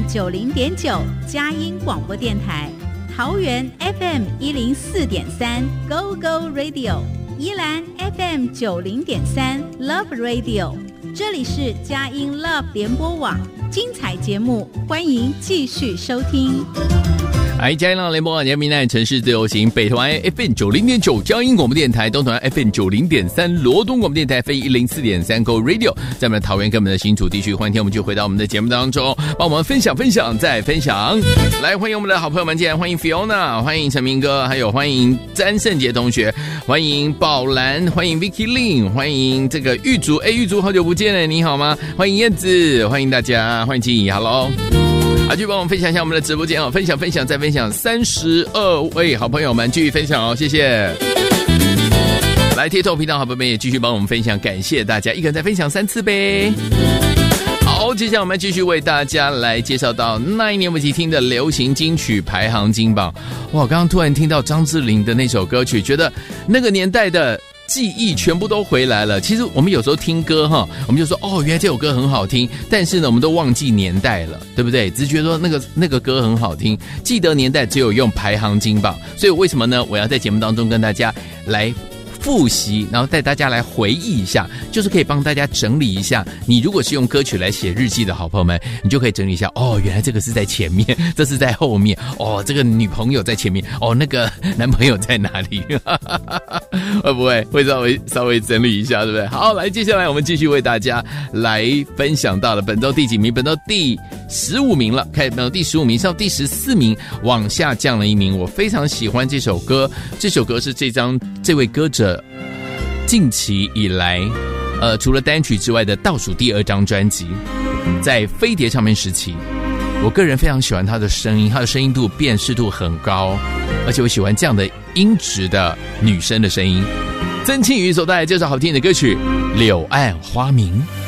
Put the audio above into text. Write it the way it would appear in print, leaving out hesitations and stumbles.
90.9 佳音广播电台，桃园 FM 104.3 Go Go Radio， 宜兰 FM 90.3 Love Radio， 这里是佳音 Love 联播网，精彩节目欢迎继续收听。 佳音联播网，闽南城市自由行，北投 FM 90.9 佳音广播电台，东投 FM 90.3 罗东广播电台 FM 104.3 Go Radio， 在我们的桃园跟我们的新竹地区，欢迎天我们就回到我们的节目当中，帮我们分享再分享。来，欢迎我们的好朋友们进来，欢迎 Fiona， 欢迎陈明哥，还有欢迎詹胜杰同学，欢迎宝兰，欢迎 Vicky Lin， 欢迎这个玉竹，玉竹好久不见了，你好吗？欢迎燕子，欢迎大家，欢迎金怡 ，Hello。继续帮我们分享一下我们的直播间哦，分享再分享，32位好朋友们继续分享哦，谢谢。来TikTok频道好朋友们也继续帮我们分享，感谢大家，一个人再分享3次呗。好，接下来我们继续为大家来介绍到那一年我们一起听的流行金曲排行金榜。哇，刚刚突然听到张智霖的那首歌曲，觉得那个年代的记忆全部都回来了。其实我们有时候听歌哈，我们就说哦，原来这首歌很好听，但是呢，我们都忘记年代了，对不对？只觉得说那个歌很好听，记得年代只有用排行金榜。所以为什么呢？我要在节目当中跟大家来复习，然后带大家来回忆一下，就是可以帮大家整理一下。你如果是用歌曲来写日记的好朋友们，你就可以整理一下。哦，原来这个是在前面，这是在后面。哦，这个女朋友在前面。哦，那个男朋友在哪里？会不会稍微整理一下，对不对？好，来，接下来我们继续为大家来分享到了本周第几名？本周第15名了，开始本周第15名，上到第14名，往下降了1名。我非常喜欢这首歌，这首歌是这位歌者近期以来除了单曲之外的倒数第2张专辑，在飞碟唱片时期。我个人非常喜欢他的声音，他的声音度辨识度很高，而且我喜欢这样的音质的女生的声音。曾庆瑜所带来这首好听的歌曲《柳暗花明》。